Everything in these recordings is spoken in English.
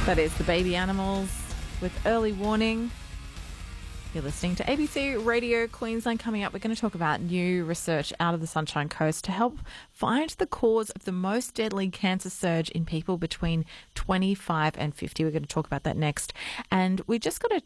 That is the Baby Animals with Early Warning. You're listening to ABC Radio Queensland. Coming up, we're going to talk about new research out of the Sunshine Coast to help find the cause of the most deadly cancer surge in people between 25 and 50. We're going to talk about that next. And we just got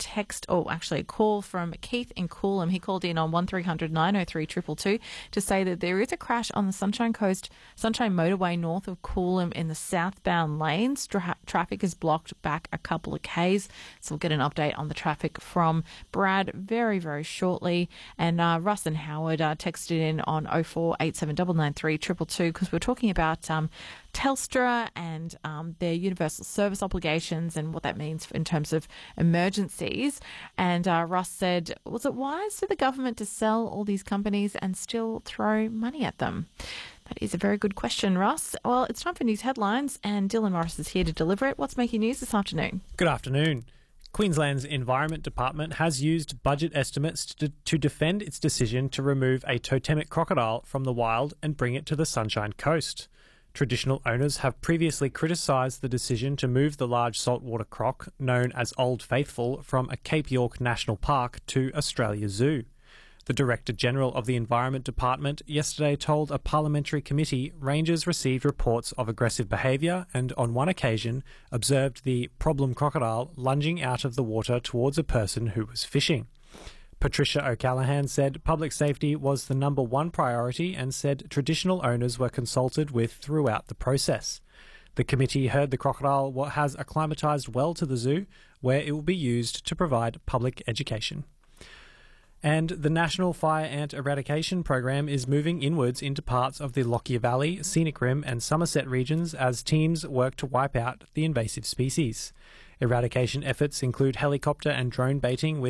a call from Keith in Coolum. He called in on 1300 903 222 to say that there is a crash on the Sunshine Coast, Sunshine Motorway north of Coolum in the southbound lanes. Traffic is blocked back a couple of Ks. So we'll get an update on the traffic from Brad very, very shortly. And Russ and Howard texted in on 0487 993 222 because we're talking about Telstra and their universal service obligations and what that means in terms of emergencies. And Russ said, was it wise for the government to sell all these companies and still throw money at them? That is a very good question, Russ. Well, it's time for news headlines, and Dylan Morris is here to deliver it. What's making news this afternoon? Good afternoon. Queensland's Environment Department has used budget estimates to defend its decision to remove a totemic crocodile from the wild and bring it to the Sunshine Coast. Traditional owners have previously criticised the decision to move the large saltwater croc, known as Old Faithful, from a Cape York National Park to Australia Zoo. The Director General of the Environment Department yesterday told a parliamentary committee rangers received reports of aggressive behaviour and, on one occasion, observed the problem crocodile lunging out of the water towards a person who was fishing. Patricia O'Callaghan said public safety was the number one priority and said traditional owners were consulted with throughout the process. The committee heard the crocodile has acclimatised well to the zoo, where it will be used to provide public education. And the National Fire Ant Eradication Program is moving inwards into parts of the Lockyer Valley, Scenic Rim and Somerset regions as teams work to wipe out the invasive species. Eradication efforts include helicopter and drone baiting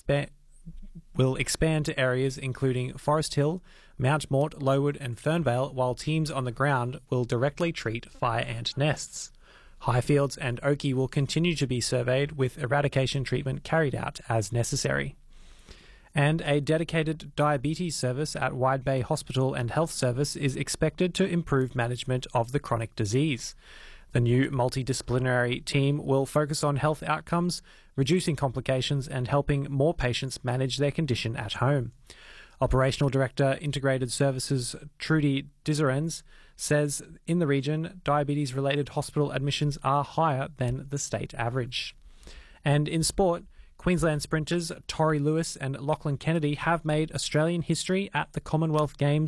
will expand to areas including Forest Hill, Mount Mort, Lowood and Fernvale, while teams on the ground will directly treat fire ant nests. Highfields and Oakey will continue to be surveyed with eradication treatment carried out as necessary. And a dedicated diabetes service at Wide Bay Hospital and Health Service is expected to improve management of the chronic disease. The new multidisciplinary team will focus on health outcomes, reducing complications and helping more patients manage their condition at home. Operational Director Integrated Services Trudy Dizerens says in the region, diabetes-related hospital admissions are higher than the state average. And in sport, Queensland sprinters Tori Lewis and Lachlan Kennedy have made Australian history at the Commonwealth Games